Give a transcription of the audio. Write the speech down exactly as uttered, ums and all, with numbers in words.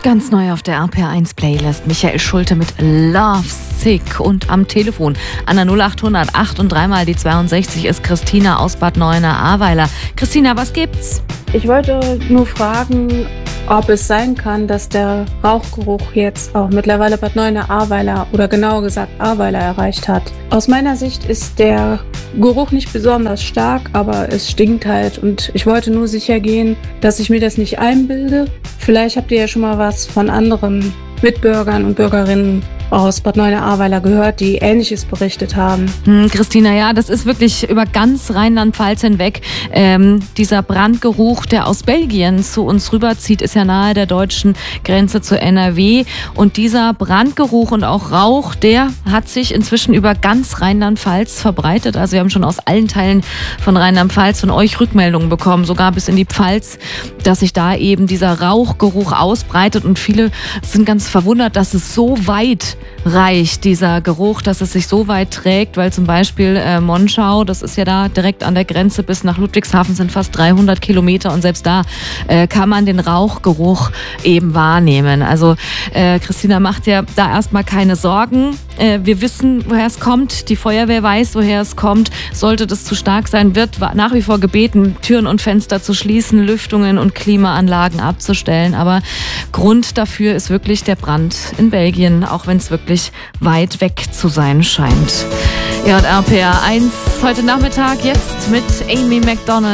Ganz neu auf der R P R eins Playlist. Michael Schulte mit Love Sick. Und am Telefon an der null achthundert acht und dreimal die zweiundsechzig ist Christina aus Bad Neuenahr-Ahrweiler. Christina, was gibt's? Ich wollte nur fragen, ob es sein kann, dass der Rauchgeruch jetzt auch mittlerweile Bad Neuenahr-Ahrweiler oder genauer gesagt Ahrweiler erreicht hat. Aus meiner Sicht ist der Geruch nicht besonders stark, aber es stinkt halt und ich wollte nur sicher gehen, dass ich mir das nicht einbilde. Vielleicht habt ihr ja schon mal was von anderen Mitbürgern und Bürgerinnen aus Bad Neuenahr-Ahrweiler gehört, die Ähnliches berichtet haben. Hm, Christina, ja, das ist wirklich über ganz Rheinland-Pfalz hinweg. Ähm, dieser Brandgeruch, der aus Belgien zu uns rüberzieht, ist ja nahe der deutschen Grenze zu N R W. Und dieser Brandgeruch und auch Rauch, der hat sich inzwischen über ganz Rheinland-Pfalz verbreitet. Also wir haben schon aus allen Teilen von Rheinland-Pfalz von euch Rückmeldungen bekommen, sogar bis in die Pfalz, dass sich da eben dieser Rauchgeruch ausbreitet. Und viele sind ganz verwundert, dass es so weit reicht, dieser Geruch, dass es sich so weit trägt, weil zum Beispiel äh, Monschau, das ist ja da direkt an der Grenze bis nach Ludwigshafen, sind fast dreihundert Kilometer und selbst da äh, kann man den Rauchgeruch eben wahrnehmen. Also äh, Christina macht ja da erstmal keine Sorgen. Äh, wir wissen, woher es kommt. Die Feuerwehr weiß, woher es kommt. Sollte das zu stark sein, wird nach wie vor gebeten, Türen und Fenster zu schließen, Lüftungen und Klimaanlagen abzustellen. Aber Grund dafür ist wirklich der Brand in Belgien, auch wenn es wirklich weit weg zu sein scheint. Ja, und R P R eins heute Nachmittag jetzt mit Amy Macdonald.